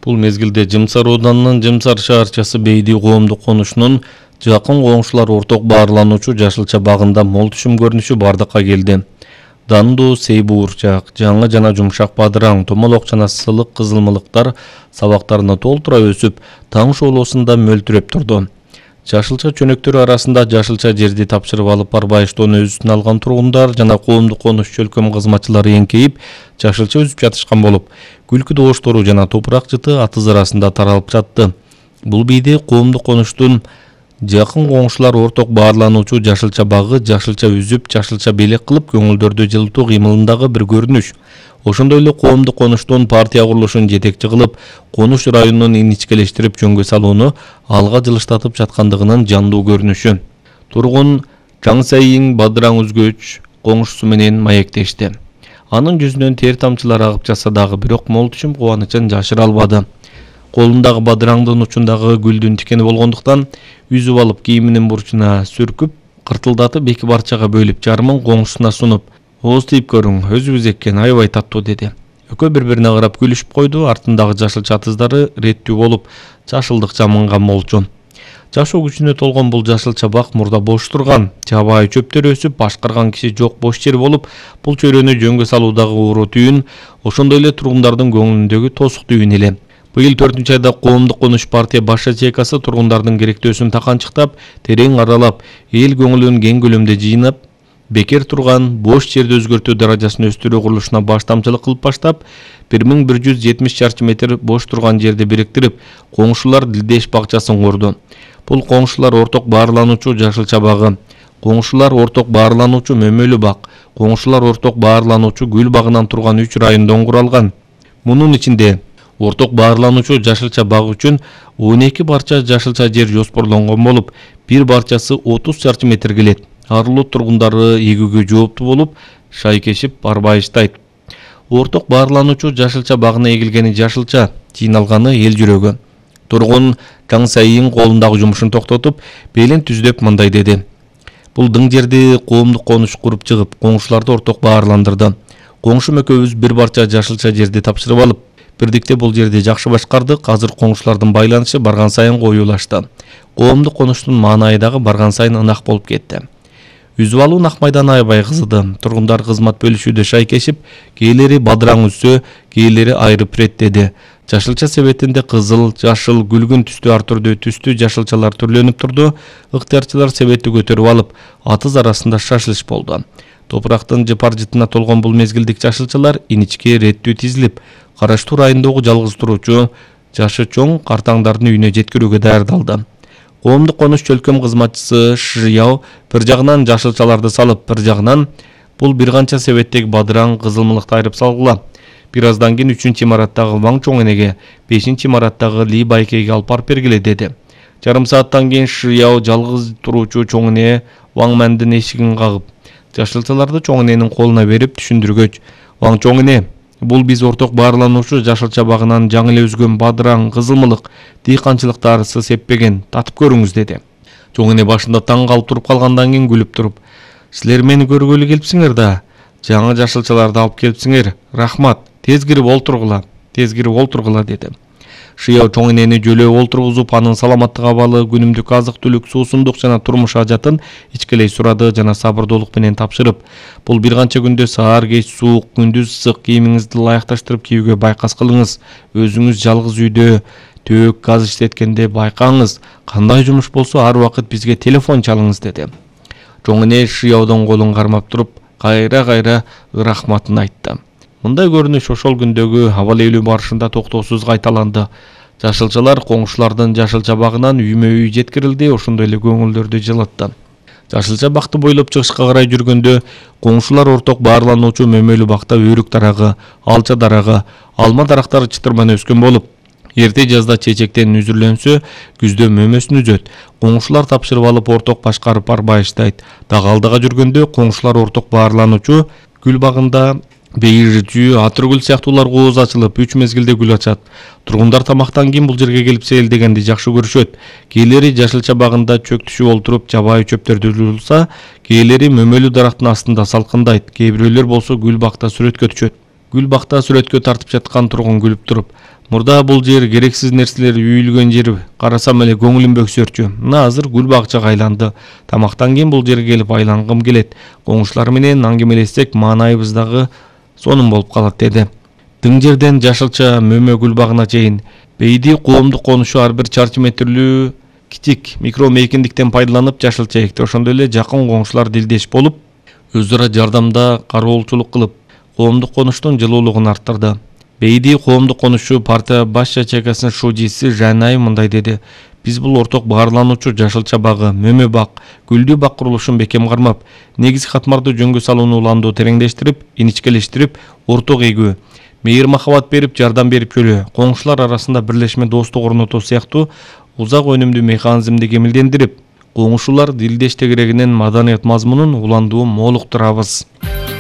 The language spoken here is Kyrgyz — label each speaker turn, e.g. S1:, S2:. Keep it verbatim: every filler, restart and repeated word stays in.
S1: Бул мезгилде Жымсар ауданынын Жымсар шаарчасы Бейди коомдук конушунун жакын коңшулар орток баарлануучу Жашылча багында мол түшүм көрүнүшү бардыкка келди. Данду, сейбуурчак, жаңы жана жумшак бадыраң, томолок жана сылык кызылмылыктар сабактарына толтура өсүп, таң шоолосунда мөлтүрөп турду. Жашылча чөнөктөрү арасында жашылча жерди тапшырып алып барбай иштоону өз үстүнө алган тургундар жана коомдук конуш чөлкөм кызматчылары эңкейип, жашылча үзүп жатышкан болуп, күлкү добуштору жана топурак жыты атыз арасында таралып жатты. Бул бийде коомдук конуштун жакын коңшулар орток баарлануучу жашылча багы жашылча үзүп, жашылча белек кылып көңүлдөрдү жылытуу кыймылындагы бир көрүнүш. Ошондой эле коомдук конуштун партия курулушун жетекчи кылып, конуш районун иничкелештирип жөнгө салууну алга жылыштатып жаткандыгынын жандуу көрүнүшү. Тургун Жаңсайың бадыраң үзгөч коңшусу менен маектешти. Анын жүзүнөн тер тамчылары агып жатса дагы бирок мол түшүм кубанычын жашыра албады. Колундагы бадыраңдын учундагы гүлдүн тикени болгондуктан үзүп алып кийиминин бурчуна сүркүп, кыртылдатып эки барчага бөлүп жарымын коңшусуна сунуп, "Ооз тийип көрүң, өзүбүз эккен, аябай таттуу" деди. Экөө бири-бирине карап күлүшүп койду. Артындагы жашылча атыздары реттүү болуп, жашылдык жамынга молчу. Жашоо күчүнө толгон бул жашылча бак мурда бош турган, жабайы чөптөр өсүп, башкарган киши жок бош жер болуп, бул чөйрөнү жөнгө салуудагы уруу түйүн, ошондой эле тургундардын көңүлүндөгү тосук түйүн эле. Быйыл төртүнчү айда коомдук конуш партия баш ячейкасы тургундардын керектөөсүн таканчыктап, терең аралап, эл көңүлүн кең көлөмдө жыйнап, бекер турган бош жерди өзгөртүү даражасын өстүрүү курулушуна баштамчылык кылып баштап, бир миң бир жүз жетимиш чарчы метр бош турган жерди бириктирип, коңшулар дилдеш бакчасын курду. Бул коңшулар орток баарлануучу жашылча багы, коңшулар орток баарлануучу мөмөлүү бак, коңшулар орток баарлануучу гүл багынан турган үч райондон куралган. Мунун ичинде орток баарлануучу жашылча баг үчүн он эки барча жашылча жер жоспорлонгон болуп, бир барчасы отуз чарчы метр келет. Арылуу тургундары эгүүгө жооптуу болуп, шайкешип барбай иштайт. Орток баарлануучу жашылча багына эгилгени жашылча, жыйналганы эл жүрөгү. Тургун Жаңсайың колундагы жумушун токтотуп, белин түздөп мындай деди. Бул дың жерди коомдук конуш куруп чыгып, коңшуларды орток баарландырды. Коңшум экөөбүз бир барча жашылча жерди тапшырып алып, бирдикте бул жерди жакшы башкардык. Азыр коңшулардын байланышы барган сайын коюлашты. Коомдук конуштун маанайы дагы барган сайын ынак болуп кетти. Үзүп алуу нак майданы аябай кызыды. Тургундар кызмат бөлүшүүдө шайкешип, кээлери бадыраң үзсө, кээлери айрып реттеди. Жашылча себетинде кызыл, жашыл, күлгүн түстүү ар түрдүү түстүү жашылчалар түрлөнүп турду. Ыктыярчылар себетти көтөрүп алып, атыз арасында шашылыш болду. Топурактын жыпар жытына толгон бул мезгилдик жашылчалар иничке реттүү тизилип, Караштуу районундагы жалгыз туруучу жашы чоң картаңдардын үйүнө жеткирүүгө даярдалды. Коомдук конуш чөлкөм кызматчысы Шияо бир жагынан жашылчаларды салып, бир жагынан бул бир канча себеттеги бадыраң, кызылмылыкты айрып салгыла. Бир аздан кийин үчүнчү имараттагы Ваң чоң энеге, бешинчи имараттагы Ли байкеге алып барып бергиле деди. Жарым сааттан кийин Шияо жалгыз туруучу чоң эне Ваң мәндин эшигин кагып, жашылчаларды чоң эненин колуна берип түшүндүргөч, Ваң чоң эне, бул биз орток баарлануучу жашылча багынан жаңы эле үзгөн бадыраң, кызылмылык, дыйканчылыкта арысы сеппеген, татып көрүңүз деди. Чоң эне башында таң калып туруп калгандан кийин күлүп туруп, "Силер мени көргөлү келипсиңер да, жаңы жашылчаларды алып келипсиңер. Рахмат, тез кирип олтургула, тез кирип олтургула" деди. Шияо чоң энени жөлөө олтургузуп, анын саламаттык абалы, күнүмдүк азык-түлүк, суусундук жана турмуш ажатын ичкелей сурады жана сабырдуулук менен тапшырып, бул бир канча күндө саар кеч суук, күндүз ысык, кийимиңизди ылайыкташтырып кийүүгө байкас кылыңыз. Өзүңүз жалгыз үйдө төөк газ иштеткенде байкаңыз. Кандай жумуш болсо ар убакыт бизге телефон чалыңыз деди. Чоң эне Шияодон колун кармап туруп, кайра-кайра рахматын айтты. Мындай көрүнүш ошол күндөгү аба ээлүү барышында токтоосуз кайталанды. Жашылчалар коңшулардын жашылча багынан үймө-үй жеткирилди, ошондой эле көңүлдөрдү жылытты. Жашылча бакты бойлоп чыгышка карай жүргөндө, коңшулар орток баарлануучу мөмөлүү бакта өрүк дарагы, алча дарагы, алма дарактары чытырман өскөн болуп, эрте жазда чечектен үзүрлөнсө, күздө мөмөсүн үзөт. Коңшулар тапшырып алып орток башкарып барбай иштайт. Дагы алдыга жүргөндө коңшулар орток баарлануучу гүл багында бейирчүү, атыргүл сыяктуулар кооз ачылып, үч мезгилде гүл ачат. Тургундар тамактан кийин бул жерге келип сейилдегенди жакшы көрүшөт. Кээлери жашылча багында чөктүшүп олтуруп жабайы чөптөрдү жулса, кээлери мөмөлүү дарактын астында салкындайт. Кээ бирөөлөр болсо гүл бакта сүрөткө түшөт. Гүл бакта сүрөткө тартып жаткан тургун күлүп туруп, Мурда бул жер керексиз нерселер үйүлгөн жер, карасам эле көңүлүм бөксөрчү. Мына азыр гүл бакчага айланды. Тамактан кийин бул жерге келип айлангым келет. Коңшулар менен аңгемелессек, маанайыбыз дагы сонун болуп калат деди. Тың жерден жашылча мөмө гүл багына чейин бейди коомдук конушу ар бир чарчы метрлүү кичик микро мейкиндиктен пайдаланып жашылча экти. Ошондой эле жакын коңшулар дилдеш болуп, өзара жардамда кароолчулук кылып, коомдук конуштун жылуулугун арттырды. Бейди коомдук конушу партия баш ячейкасынын шужиси Жанай мындай деди: биз бул орток баарлануучу жашылча багы, мөмө бак, гүлдүү бак курулушун бекем кармап, негизги катмарды жөнгө салууну уланды тереңдештирип, иничкелештирип, орток ийгүү, мейир махабат берип, жардам берип келүү, коңшулар арасында бирлешме достук орнотуу сыяктуу узак өнүмдүү механизмди кемилдендирип, коңшулар дилдеш тегерегинен маданият мазмунун уландууун молуктурабыз.